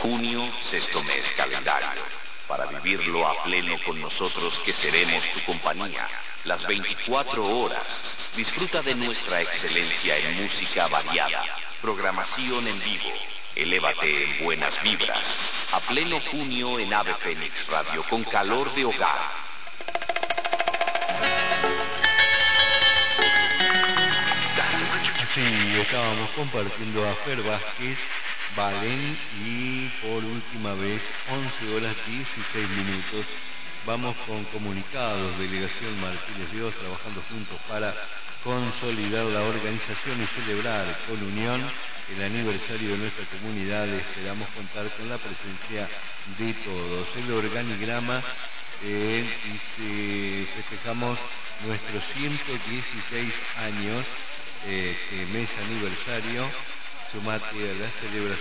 Junio, sexto mes calendario. Para vivirlo a pleno con nosotros que seremos tu compañía las 24 horas. Disfruta de nuestra excelencia en música variada, programación en vivo. Elévate en buenas vibras. A pleno junio en Ave Fénix Radio con calor de hogar. Sí, estábamos compartiendo a Fer Vázquez, Valen y por última vez 11 horas 16 minutos. Vamos con comunicados, Delegación Martínez Dios, trabajando juntos para consolidar la organización y celebrar con unión el aniversario de nuestra comunidad. Esperamos contar con la presencia de todos. El organigrama dice, festejamos nuestros 116 años. Mes aniversario, sumate a la celebración